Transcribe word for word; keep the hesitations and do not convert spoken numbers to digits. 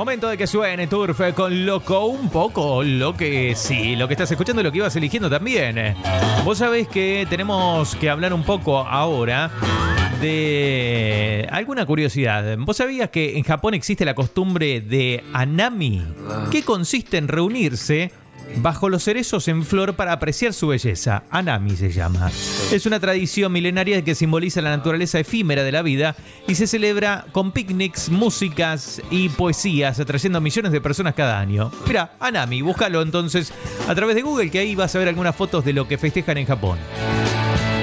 Momento de que suene Turf con Loco, un poco lo que sí, lo que estás escuchando y lo que ibas eligiendo también. Vos sabés que tenemos que hablar un poco ahora de alguna curiosidad. ¿Vos sabías que en Japón existe la costumbre de Hanami? Que consiste en reunirse bajo los cerezos en flor para apreciar su belleza. Hanami se llama. Es una tradición milenaria que simboliza la naturaleza efímera de la vida y se celebra con picnics, músicas y poesías, atrayendo a millones de personas cada año. Mira, Hanami, búscalo entonces a través de Google, que ahí vas a ver algunas fotos de lo que festejan en Japón.